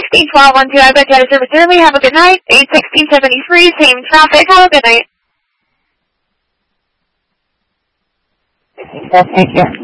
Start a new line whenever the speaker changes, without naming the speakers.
16-12-12, I've got data service early. Have a good night. 816-73, same traffic. Have a good night.
Thank you.